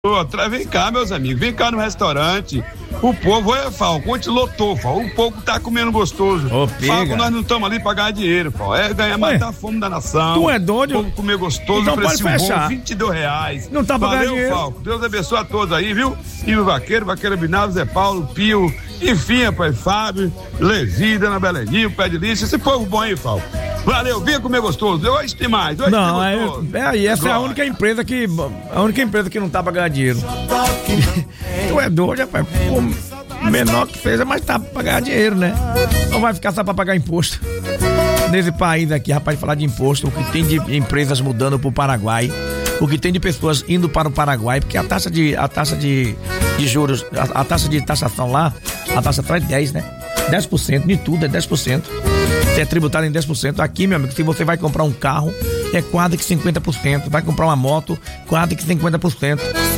Vem cá, meus amigos, vem cá no restaurante. O povo, Falco, ontem lotou, Falco. O povo tá comendo gostoso. Falco, nós não estamos ali pra ganhar dinheiro, Falco. É ganhar, matar a fome da nação. Tu é doido? O povo comer gostoso, então preço pode fechar. bom, R$22. Não tá pra ganhar dinheiro. Falco. Deus abençoe a todos aí, viu? E o Vaqueiro Binado, Zé Paulo, Pio, enfim, rapaz, Fábio, Levi, Dona Belenzinho, Pé de Lixo, esse povo bom aí, Falco. Valeu, venha comer gostoso. Hoje tem mais. Não, essa é a única empresa que não tá pra ganhar dinheiro. Tu é doido, rapaz. Menor que seja, mas tá pra ganhar dinheiro, né? Não vai ficar só pra pagar imposto. Nesse país aqui, rapaz, falar de imposto, o que tem de empresas mudando pro Paraguai, o que tem de pessoas indo para o Paraguai, porque a taxa de juros, a taxa de taxação lá, a taxa atrás é 10, né? 10% de tudo, é 10%. Você é tributado em 10%. Aqui, meu amigo, se você vai comprar um carro, é quase que 50%. Vai comprar uma moto, quase que 50%.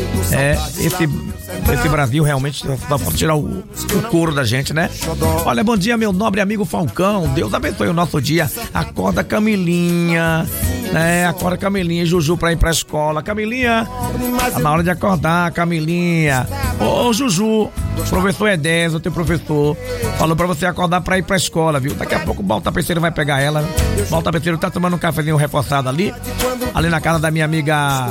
Esse Brasil realmente só pode tirar o couro da gente, né? Olha, bom dia, meu nobre amigo Falcão. Deus abençoe o nosso dia. Acorda, Camilinha, né? Acorda, Camilinha e Juju pra ir pra escola. Camilinha, tá na hora de acordar, Camilinha. Ô, Juju, o professor é 10, o teu professor falou pra você acordar pra ir pra escola, viu? Daqui a pouco o Baltapeceiro vai pegar ela, né? O Baltapeceiro tá tomando um cafezinho reforçado ali na casa da minha amiga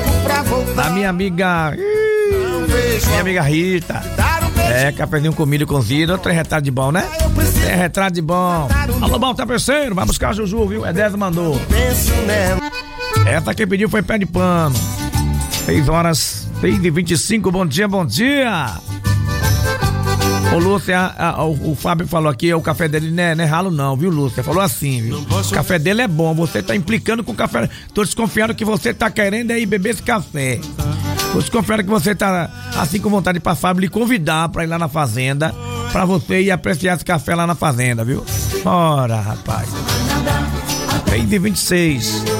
Rita. Cafezinho com milho cozido, outro retrato de bom, né? É retrato de bom. Alô, Baltapeceiro, vai buscar a Juju, viu? É 10 mandou. Essa que pediu foi pé de pano. 6h25, bom dia. Ô, Lúcia, o Fábio falou aqui, o café dele não é ralo não, viu, Lúcia? Falou assim, viu? O café dele é bom, você tá implicando com o café. Tô desconfiando que você tá querendo aí beber esse café. Tô desconfiando que você tá assim com vontade pra Fábio lhe convidar pra ir lá na fazenda, pra você ir apreciar esse café lá na fazenda, viu? Ora, rapaz. 6h26.